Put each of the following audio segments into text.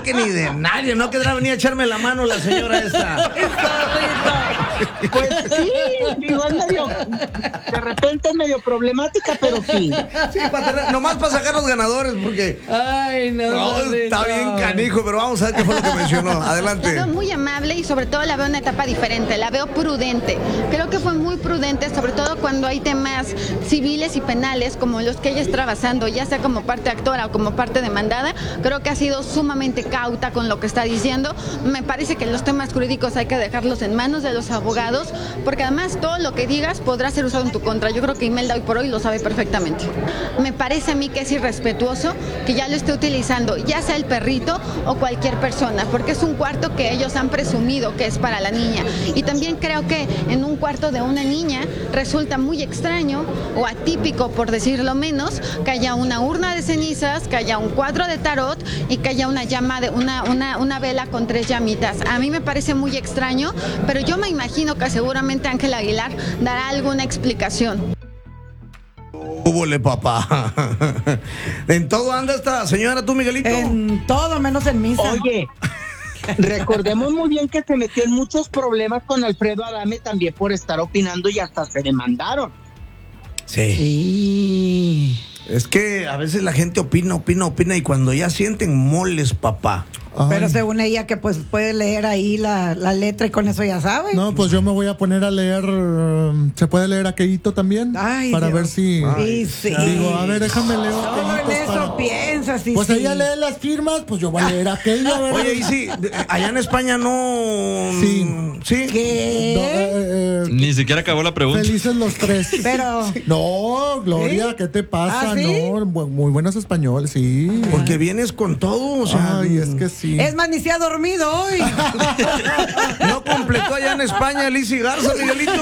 que ni de nadie, no querrá venir a echarme la mano la señora esta. Pues sí, digo, es medio, de repente es medio problemática, pero sí. Sí, nomás para sacar los ganadores, porque Ay, no, está bien canijo, pero vamos a ver qué fue lo que mencionó. Adelante. La veo muy amable y sobre todo la veo en una etapa diferente, la veo prudente. Creo que fue muy prudente, sobre todo cuando hay temas civiles y penales como los que ella está trabajando, ya sea como parte actora o como parte demandada. Creo que ha sido sumamente cauta con lo que está diciendo. Me parece que los temas jurídicos hay que dejarlos en manos de los abogados, porque además todo lo que digas podrá ser usado en tu contra. Yo creo que Imelda hoy por hoy lo sabe perfectamente. Me parece a mí que es irrespetuoso que ya lo esté utilizando, ya sea el perrito o cualquier persona, porque es un cuarto que ellos han presumido que es para la niña. Y también creo que en un cuarto de una niña resulta muy extraño o atípico, por decirlo menos, que haya una urna de cenizas, que haya un cuadro de tarot y que haya una llama de una vela con 3 llamitas. A mí me parece muy extraño, pero yo me imagino que seguramente Ángel Aguilar dará alguna explicación. Húbole, papá. En todo anda esta señora, tú, Miguelito. En todo menos en misa. Oye, recordemos muy bien que se metió en muchos problemas con Alfredo Adame también por estar opinando y hasta se demandaron. Sí. Sí. Es que a veces la gente opina y cuando ya sienten moles, papá. Pero según ella que pues puede leer ahí la letra y con eso ya sabe. No, pues yo me voy a poner a leer. ¿Se puede leer aquellito también? Ay, para Dios. ver si. Sí. Digo, a ver, déjame leer Solo en eso piensas. Sí, Pues sí. ella lee las firmas, pues yo voy a leer aquello. A ver. Oye, y sí, allá en España no. Sí. ¿Sí? ¿Qué? Ni siquiera acabó la pregunta. Felices los 3. Pero. No, Gloria, ¿Sí? ¿qué te pasa? ¿Ah, sí? No, muy buenos españoles, sí. Porque vienes con todo, o sea. Ay, es que sí. Es más, ni se ha dormido hoy. No completó allá en España Lizzy Garza, Miguelito.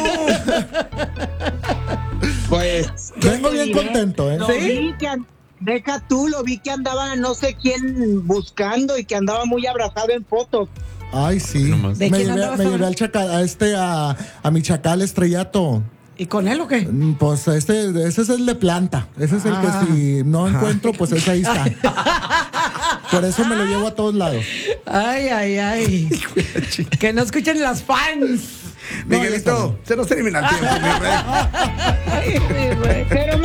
Pues Vengo bien contento, ¿eh? lo vi que deja tú, lo vi que andaba no sé quién buscando y que andaba muy abrazado en fotos. Ay, sí. Nomás. ¿De Me quién llevé, andabas me llevé hablando? al chacal, a mi chacal estrellato. ¿Y con él o qué? Pues ese es el de planta. Ese es el que si no encuentro, pues ese ahí está. Por eso me lo llevo a todos lados. Ay. Que no escuchen las fans. Miguelito, se nos termina el tiempo, mi rey. Ay, mi rey. Pero